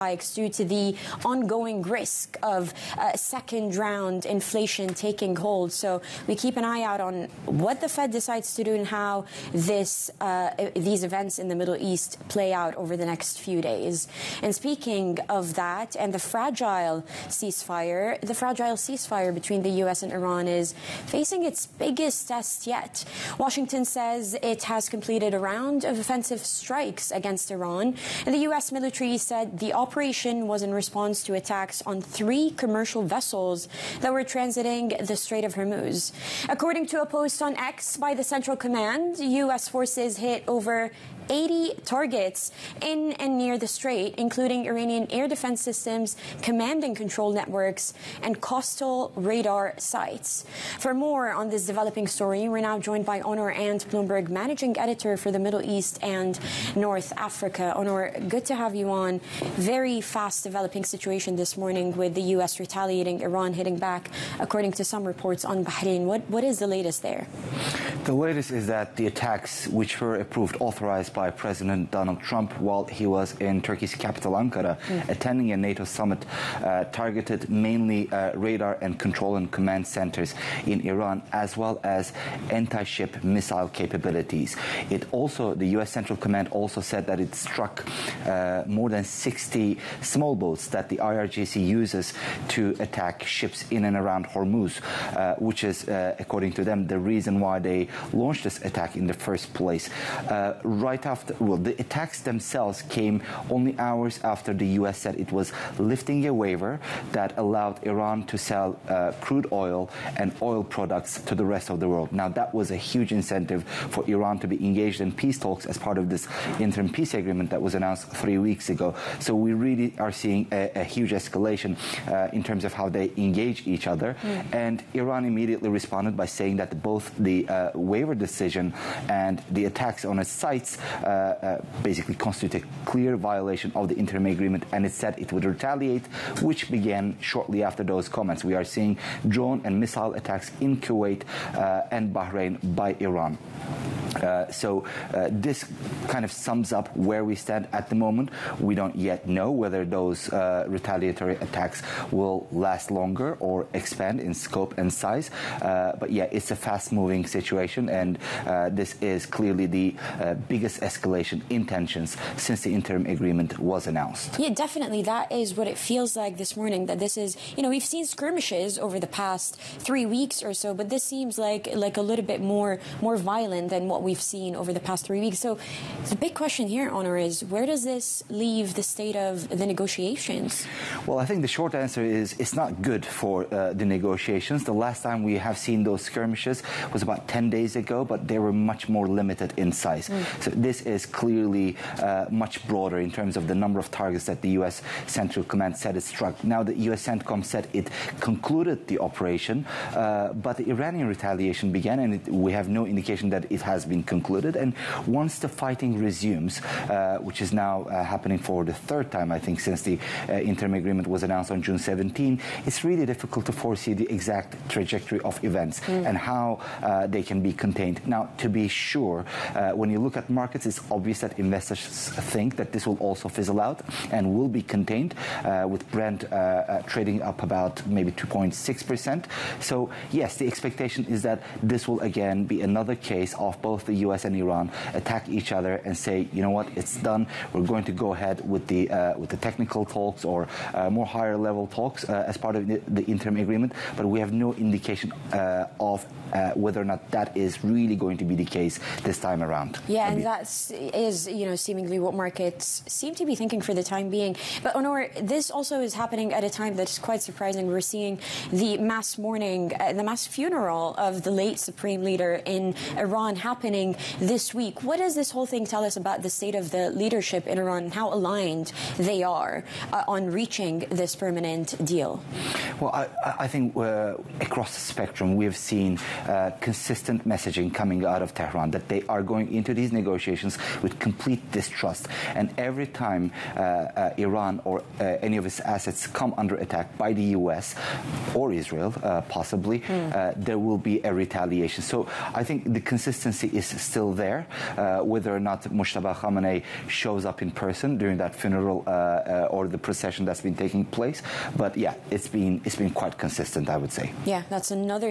due to the ongoing risk of second-round inflation taking hold. So we keep an eye out on what the Fed decides to do and how these events in the Middle East play out over the next few days. And speaking of that and the fragile ceasefire between the U.S. and Iran is facing its biggest test yet. Washington says it has completed a round of offensive strikes against Iran, and the U.S. military said the operation was in response to attacks on 3 commercial vessels that were transiting the Strait of Hormuz. According to a post on X by the Central Command, U.S. forces hit over 80 targets in and near the strait, including Iranian air defense systems, command and control networks, and coastal radar sites. For more on this developing story, we're now joined by Onur Ant, Bloomberg managing editor for the Middle East and North Africa. Onur, good to have you on. Very fast developing situation this morning with the U.S. retaliating, Iran hitting back, according to some reports on Bahrain. What is the latest there? The latest is that the attacks, which were authorized by President Donald Trump while he was in Turkey's capital, Ankara, attending a NATO summit, targeted mainly radar and control and command centers in Iran, as well as anti-ship missile capabilities. The U.S. Central Command also said that it struck more than 60 small boats that the IRGC uses to attack ships in and around Hormuz, which is, according to them, the reason why they launched this attack in the first place. The attacks themselves came only hours after the U.S. said it was lifting a waiver that allowed Iran to sell crude oil and oil products to the rest of the world. Now, that was a huge incentive for Iran to be engaged in peace talks as part of this interim peace agreement that was announced 3 weeks ago. So we really are seeing a huge escalation in terms of how they engage each other. And Iran immediately responded by saying that both the waiver decision and the attacks on its sites basically constitute a clear violation of the interim agreement, and it said it would retaliate, which began shortly after those comments. We are seeing drone and missile attacks in Kuwait and Bahrain by Iran. This kind of sums up where we stand at the moment. We don't yet know whether those retaliatory attacks will last longer or expand in scope and size. But yeah, it's a fast-moving situation, and this is clearly the biggest escalation in tensions since the interim agreement was announced. Yeah, definitely. That is what it feels like this morning, that this is, we've seen skirmishes over the past 3 weeks or so, but this seems like a little bit more violent than what we've seen over the past 3 weeks. So the big question here, Onur, is where does this leave the state of the negotiations? Well, I think the short answer is it's not good for the negotiations. The last time we have seen those skirmishes was about 10 days ago, but they were much more limited in size. So this is clearly much broader in terms of the number of targets that the U.S. Central Command said it struck. Now, the U.S. CENTCOM said it concluded the operation, but the Iranian retaliation began, and we have no indication that it has been concluded. And once the fighting resumes, which is now happening for the 3rd time, I think, since the interim agreement was announced on June 17, it's really difficult to foresee the exact trajectory of events and how they can be contained. Now, to be sure, when you look at markets, it's obvious that investors think that this will also fizzle out and will be contained, with Brent trading up about maybe 2.6%. So, yes, the expectation is that this will again be another case of both the U.S. and Iran attack each other and say, you know what, it's done. We're going to go ahead with the technical talks or more higher level talks as part of the interim agreement, but we have no indication of whether or not that is really going to be the case this time around. Yeah, and that is, seemingly what markets seem to be thinking for the time being. But Onur, this also is happening at a time that's quite surprising. We're seeing the mass mourning, the mass funeral of the late supreme leader in Iran happening this week. What does this whole thing tell us about the state of the leadership in Iran and how aligned they are on reaching this permanent deal? Well, I think across the spectrum, we have seen consistent messaging coming out of Tehran, that they are going into these negotiations with complete distrust. And every time Iran or any of its assets come under attack by the US or Israel, possibly, there will be a retaliation. So I think the consistency is still there. Whether or not Mujtaba Khamenei shows up in person during that funeral or the procession that's been taking place, but yeah, it's been quite consistent, I would say. Yeah, that's another